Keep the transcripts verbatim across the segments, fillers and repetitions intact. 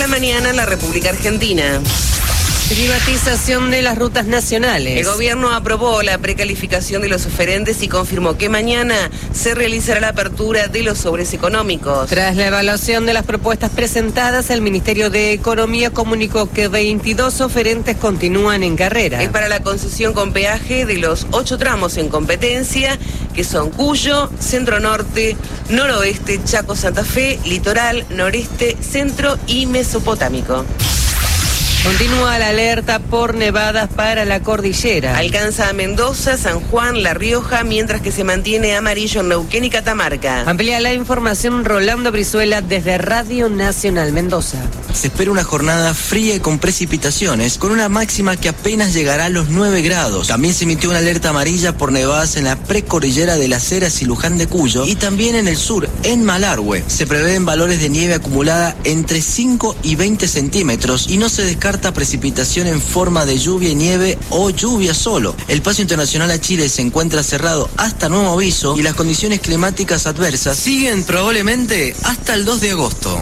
mañana en la República Argentina. Privatización de las rutas nacionales. El gobierno aprobó la precalificación de los oferentes y confirmó que mañana se realizará la apertura de los sobres económicos. Tras la evaluación de las propuestas presentadas, el Ministerio de Economía comunicó que veintidós oferentes continúan en carrera. Es para la concesión con peaje de los ocho tramos en competencia, que son Cuyo, Centro Norte, Noroeste, Chaco, Santa Fe, Litoral, Noreste, Centro y Mesopotámico. Continúa la alerta por nevadas para la cordillera. Alcanza a Mendoza, San Juan, La Rioja, mientras que se mantiene amarillo en Neuquén y Catamarca. Amplía la información Rolando Brizuela desde Radio Nacional Mendoza. Se espera una jornada fría y con precipitaciones, con una máxima que apenas llegará a los nueve grados. También se emitió una alerta amarilla por nevadas en la precordillera de Las Heras y Luján de Cuyo, y también en el sur, en Malargüe. Se prevén valores de nieve acumulada entre cinco y veinte centímetros y no se descarta precipitación en forma de lluvia y nieve o lluvia solo. El paso internacional a Chile se encuentra cerrado hasta nuevo aviso y las condiciones climáticas adversas siguen probablemente hasta el dos de agosto.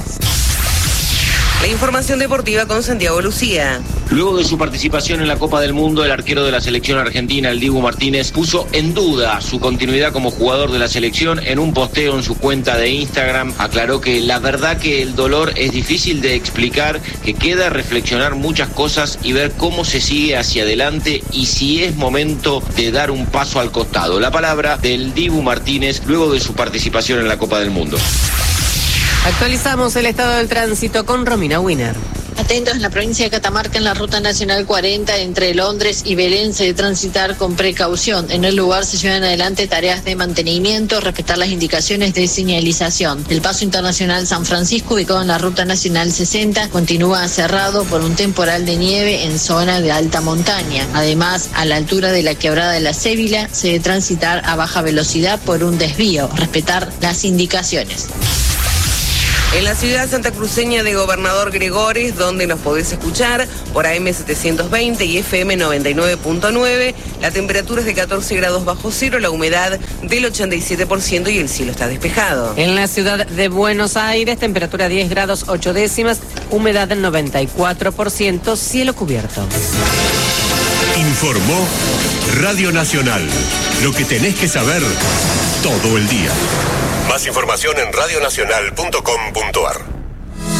La información deportiva con Santiago Lucía. Luego de su participación en la Copa del Mundo, el arquero de la selección argentina, el Dibu Martínez, puso en duda su continuidad como jugador de la selección. En un posteo en su cuenta de Instagram aclaró que la verdad que el dolor es difícil de explicar, que queda reflexionar muchas cosas y ver cómo se sigue hacia adelante y si es momento de dar un paso al costado. La palabra del Dibu Martínez luego de su participación en la Copa del Mundo. Actualizamos el estado del tránsito con Romina Wiener. Atentos, en la provincia de Catamarca, en la ruta nacional cuarenta, entre Londres y Belén, se debe transitar con precaución. En el lugar se llevan adelante tareas de mantenimiento, respetar las indicaciones de señalización. El paso internacional San Francisco, ubicado en la ruta nacional sesenta, continúa cerrado por un temporal de nieve en zona de alta montaña. Además, a la altura de la quebrada de la Cébila, se debe transitar a baja velocidad por un desvío, respetar las indicaciones. En la ciudad santacruceña de Gobernador Gregores, donde nos podés escuchar por A M setecientos veinte y F M noventa y nueve punto nueve, la temperatura es de catorce grados bajo cero, la humedad del ochenta y siete por ciento y el cielo está despejado. En la ciudad de Buenos Aires, temperatura diez grados ocho décimas, humedad del noventa y cuatro por ciento, cielo cubierto. Informó Radio Nacional. Lo que tenés que saber todo el día. Más información en radionacional punto com punto ar.